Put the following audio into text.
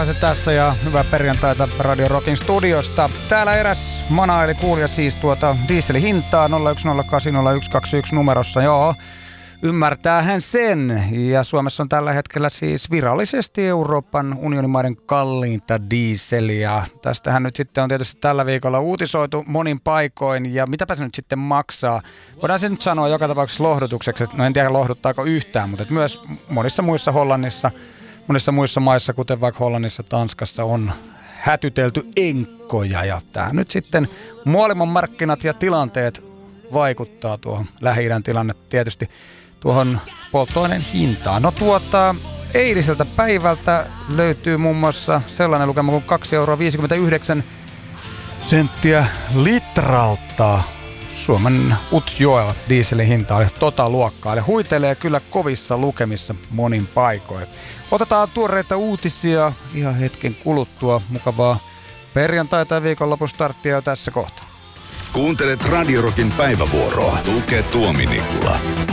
Se tässä ja hyvää perjantaita Radio Rockin studiosta. Täällä eräs manaili kuulija siis dieselin hintaa 01080121 numerossa. Joo, ymmärtäähän sen. Ja Suomessa on tällä hetkellä siis virallisesti Euroopan unionimaiden kalliinta dieseliä. Tästähän nyt sitten on tietysti tällä viikolla uutisoitu monin paikoin. Ja mitäpä se nyt sitten maksaa? Voidaan se nyt sanoa joka tapauksessa lohdutukseksi. No en tiedä lohduttaako yhtään, mutta myös monissa muissa monissa muissa maissa, kuten vaikka Hollannissa, Tanskassa, on hätytelty enkkoja. Ja tähän nyt sitten maailmanmarkkinat ja tilanteet vaikuttaa tuohon Lähi-idän tilanne tietysti tuohon polttoaineen hintaan. No eiliseltä päivältä löytyy muun muassa sellainen lukema kuin 2,59 € litralta. Suomen Utsjoella dieselin hinta on luokkaa. Eli huitelee kyllä kovissa lukemissa monin paikoin. Otetaan tuoreita uutisia ihan hetken kuluttua. Mukavaa perjantaita ja viikonlopun starttia jo tässä kohtaa. Kuuntelet Radio Rockin päivävuoroa. Tuke Tuominikula.